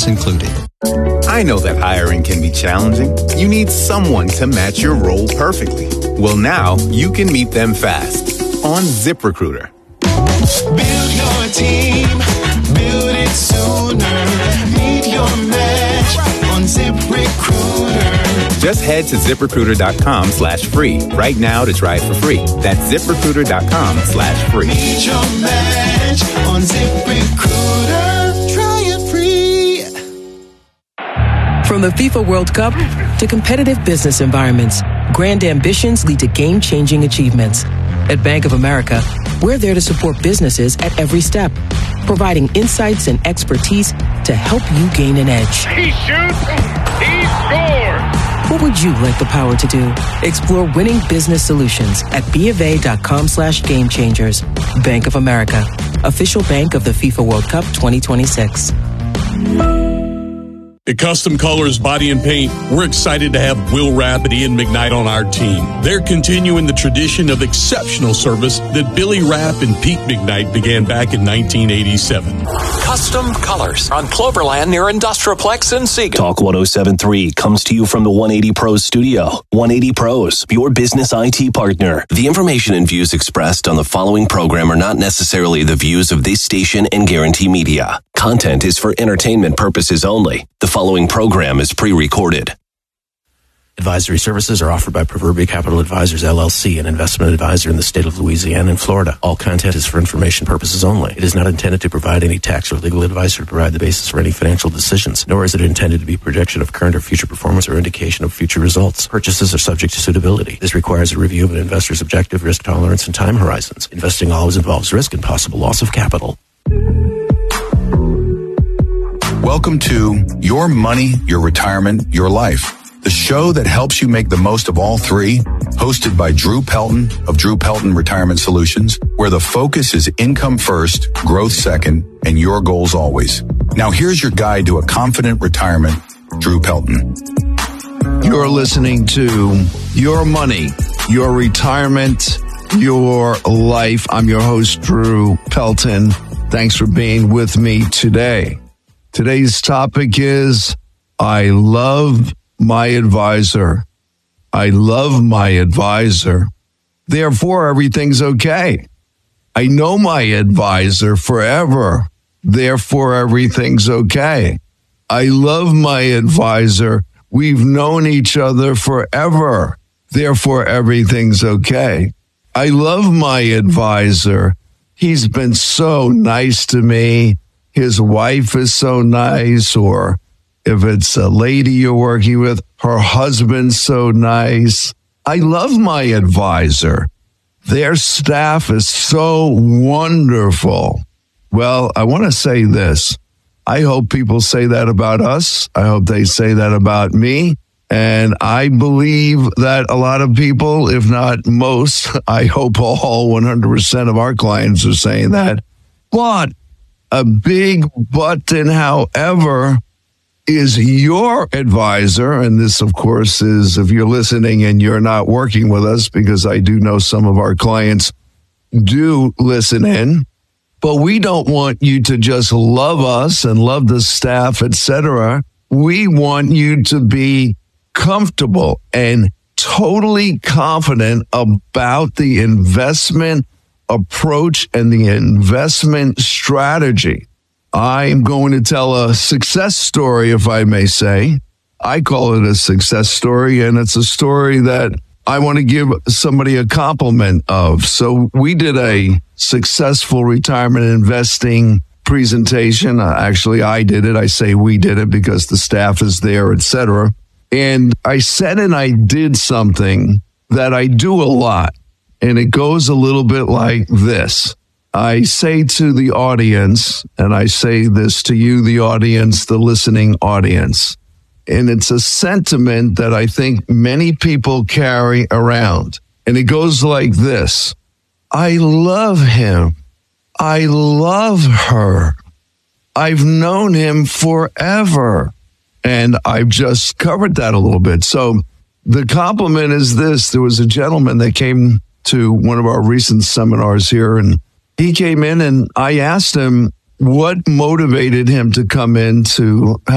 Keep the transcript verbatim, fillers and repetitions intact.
included. I know that hiring can be challenging. You need someone to match your role perfectly. Well, now you can meet them fast on ZipRecruiter. Build your team, build it sooner. Meet your match on ZipRecruiter. Just head to ZipRecruiter.com slash free right now to try it for free. That's ZipRecruiter.com slash free. Meet your match on ZipRecruiter. Try it free. From the FIFA World Cup to competitive business environments, grand ambitions lead to game-changing achievements. At Bank of America, we're there to support businesses at every step, providing insights and expertise to help you gain an edge. He shoots, he scores! What would you like the power to do? Explore winning business solutions at BofA.com slash game changers. Bank of America, official bank of the FIFA World Cup twenty twenty-six. At Custom Colors Body and Paint, we're excited to have Will Rapp and Ian McKnight on our team. They're continuing the tradition of exceptional service that Billy Rapp and Pete McKnight began back in nineteen eighty-seven. Custom Colors on Cloverland near Industrialplex in Siegel. Talk one oh seven point three comes to you from the one eighty Pros studio. one eighty Pros, your business I T partner. The information and views expressed on the following program are not necessarily the views of this station and Guarantee Media. Content is for entertainment purposes only. The following program is pre-recorded. Advisory services are offered by Proverbia Capital Advisors, L L C, an investment advisor in the state of Louisiana and Florida. All content is for information purposes only. It is not intended to provide any tax or legal advice or to provide the basis for any financial decisions, nor is it intended to be a projection of current or future performance or indication of future results. Purchases are subject to suitability. This requires a review of an investor's objective, risk tolerance, and time horizons. Investing always involves risk and possible loss of capital. Welcome to Your Money, Your Retirement, Your Life, the show that helps you make the most of all three, hosted by Drew Pelton of Drew Pelton Retirement Solutions, where the focus is income first, growth second, and your goals always. Now here's your guide to a confident retirement, Drew Pelton. You're listening to Your Money, Your Retirement, Your Life. I'm your host, Drew Pelton. Thanks for being with me today. Today's topic is, I love my advisor. I love my advisor. Therefore, everything's okay. I know my advisor forever. Therefore, everything's okay. I love my advisor. We've known each other forever. Therefore, everything's okay. I love my advisor. He's been so nice to me. His wife is so nice, or if it's a lady you're working with, her husband's so nice. I love my advisor. Their staff is so wonderful. Well, I want to say this. I hope people say that about us. I hope they say that about me. And I believe that a lot of people, if not most, I hope all one hundred percent of our clients are saying that. But a big button, however, is your advisor, and this, of course, is if you're listening and you're not working with us, because I do know some of our clients do listen in, but we don't want you to just love us and love the staff, et cetera. We want you to be comfortable and totally confident about the investment approach and the investment strategy. I'm going to tell a success story, if I may say. I call it a success story, and it's a story that I want to give somebody a compliment of. So we did a successful retirement investing presentation. Uh, actually, I did it. I say we did it because the staff is there, et cetera. And I said and I did something that I do a lot. And it goes a little bit like this. I say to the audience, and I say this to you, the audience, the listening audience, and it's a sentiment that I think many people carry around. And it goes like this. I love him. I love her. I've known him forever. And I've just covered that a little bit. So the compliment is this. There was a gentleman that came to one of our recent seminars here, and he came in and I asked him what motivated him to come in to